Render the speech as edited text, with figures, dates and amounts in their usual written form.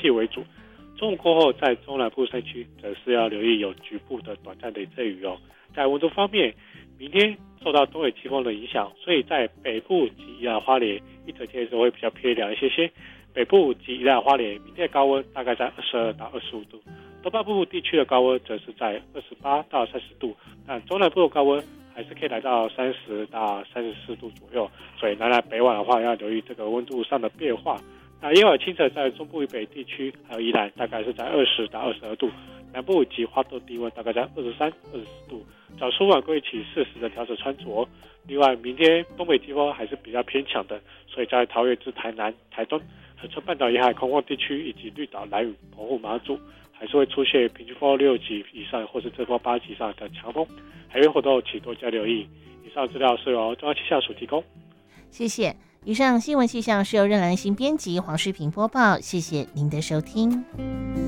气为主。中午过后，在中南部山区则是要留意有局部的短暂的阵雨哦。在温度方面，明天受到东北季风的影响，所以在北部及宜兰花莲一整天的时候会比较偏凉一些些。北部及宜兰花莲明天的高温大概在22到25度，东半部地区的高温则是在28到30度，但中南部的高温还是可以来到30到34度左右，所以南来北往的话要留意这个温度上的变化。那夜晚清晨在中部以北地区还有宜兰大概是在20到22度，南部及花东低温大概在23、24度。早出晚归起适时的调整穿着。另外，明天东北季风还是比较偏强的，所以在桃园至台南、台东、恒春半岛沿海空旷地区以及绿岛、兰屿、澎湖、马祖，还是会出现平均风6级以上或是阵风8级以上的强风，海边活动请多加留意。以上资料是由中央气象署提供。 谢谢。以上新闻气象是由任兰心编辑，黄诗平播报。谢谢您的收听。